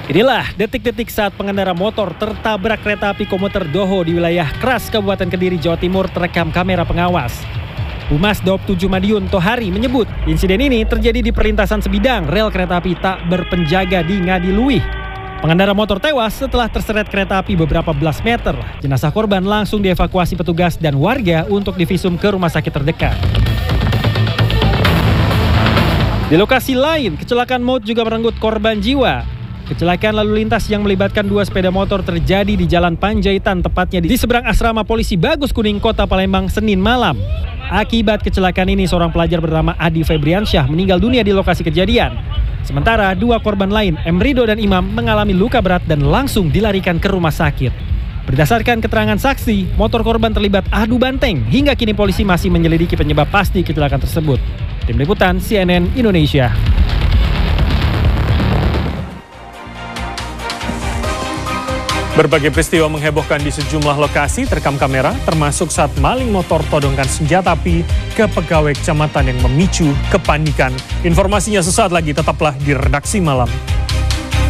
Inilah detik-detik saat pengendara motor tertabrak kereta api komuter Doho di wilayah Kras, Kabupaten Kediri, Jawa Timur terekam kamera pengawas. Humas Daob 7 Madiun Tohari menyebut insiden ini terjadi di perlintasan sebidang rel kereta api tak berpenjaga di Ngadiluih. Pengendara motor tewas setelah terseret kereta api beberapa belas meter. Jenazah korban langsung dievakuasi petugas dan warga untuk divisum ke rumah sakit terdekat. Di lokasi lain, kecelakaan maut juga merenggut korban jiwa. Kecelakaan lalu lintas yang melibatkan dua sepeda motor terjadi di Jalan Panjaitan, tepatnya di seberang asrama polisi Bagus Kuning, Kota Palembang, Senin malam. Akibat kecelakaan ini, seorang pelajar bernama Adi Febriansyah meninggal dunia di lokasi kejadian. Sementara dua korban lain, Emrido dan Imam, mengalami luka berat dan langsung dilarikan ke rumah sakit. Berdasarkan keterangan saksi, motor korban terlibat adu banteng. Hingga kini polisi masih menyelidiki penyebab pasti kecelakaan tersebut. Tim Liputan CNN Indonesia. Berbagai peristiwa menghebohkan di sejumlah lokasi terekam kamera, termasuk saat maling motor todongkan senjata api ke pegawai kecamatan yang memicu kepanikan. Informasinya sesaat lagi, tetaplah di Redaksi Malam.